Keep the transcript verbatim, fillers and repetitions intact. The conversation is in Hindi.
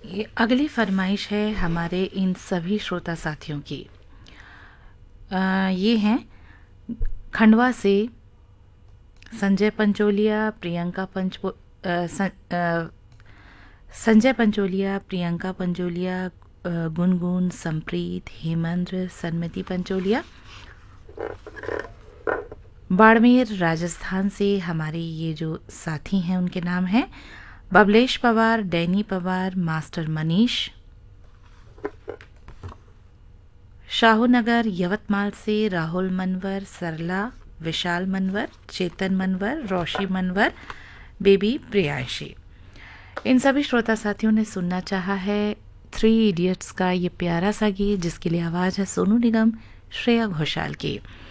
ये अगली फरमाइश है हमारे इन सभी श्रोता साथियों की। अ, ये हैं खंडवा से संजय पंचोलिया, प्रियंका पंच अ, सं, अ, संजय पंचोलिया, प्रियंका पंचोलिया, अ, गुनगुन, संप्रीत, हेमेंद्र, सन्मति पंचोलिया। बाड़मेर राजस्थान से हमारे ये जो साथी हैं उनके नाम हैं बबलेश पवार, डैनी पवार, मास्टर मनीष। शाहूनगर यवतमाल से राहुल मनवर, सरला, विशाल मनवर, चेतन मनवर, रोशी मनवर, बेबी प्रियांशी। इन सभी श्रोता साथियों ने सुनना चाहा है थ्री इडियट्स का ये प्यारा सा गीत जिसके लिए आवाज़ है सोनू निगम, श्रेया घोषाल की।